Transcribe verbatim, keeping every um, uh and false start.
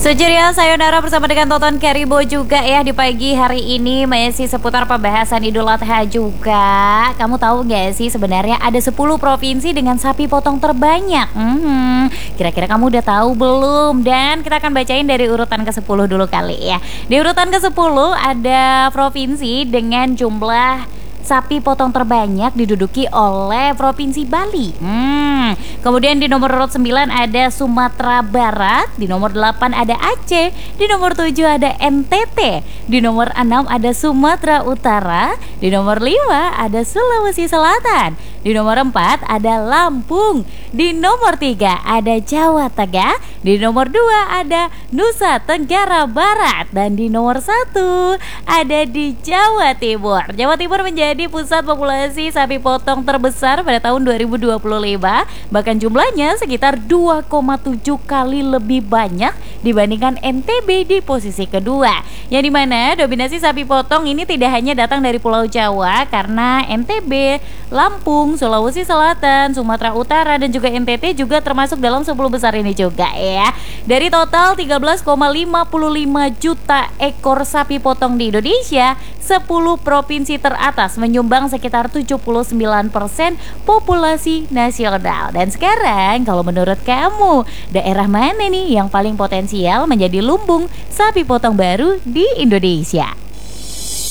Ceria sayonara bersama dengan Tonton Keribo juga ya di pagi hari ini masih seputar pembahasan Idul Adha juga. Kamu tahu gak sih sebenarnya ada sepuluh provinsi dengan sapi potong terbanyak? Hmm, kira-kira kamu udah tahu belum? Dan kita akan bacain dari urutan ke sepuluh dulu kali ya. Di urutan ke sepuluh ada provinsi dengan jumlah sapi potong terbanyak diduduki oleh Provinsi Bali. Hmm. Kemudian di nomor urut sembilan ada Sumatera Barat, di nomor delapan ada Aceh, di nomor tujuh ada N T T, di nomor enam ada Sumatera Utara, di nomor lima ada Sulawesi Selatan, di nomor empat ada Lampung, di nomor tiga ada Jawa Tengah, di nomor dua ada Nusa Tenggara Barat, dan di nomor satu ada di Jawa Timur. Jawa Timur menjadi Jadi pusat populasi sapi potong terbesar pada tahun dua ribu dua puluh lima. Bahkan jumlahnya sekitar dua koma tujuh kali lebih banyak dibandingkan N T B di posisi kedua. Yang dimana dominasi sapi potong ini tidak hanya datang dari Pulau Jawa, karena N T B, Lampung, Sulawesi Selatan, Sumatera Utara, dan juga N T T juga termasuk dalam sepuluh besar ini juga ya. Dari total tiga belas koma lima lima juta ekor sapi potong di Indonesia, sepuluh provinsi teratas menyumbang sekitar tujuh puluh sembilan persen populasi nasional. Dan sekarang kalau menurut kamu, daerah mana nih yang paling potensial menjadi lumbung sapi potong baru di Indonesia?